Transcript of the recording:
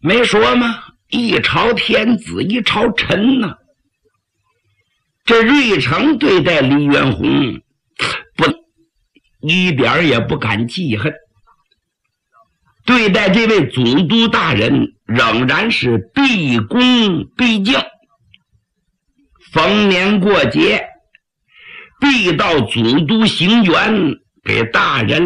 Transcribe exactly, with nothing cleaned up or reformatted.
没说吗？一朝天子一朝臣呢、啊。这瑞成对待李元洪不一点也不敢记恨，对待这位总督大人仍然是毕恭毕敬，逢年过节必到总督行辕给大人